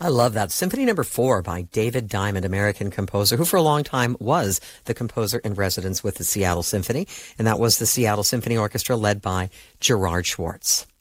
I love that. Symphony Number 4 by David Diamond, American composer, who for a long time was the composer in residence with the Seattle Symphony, and that was the Seattle Symphony Orchestra led by Gerard Schwartz.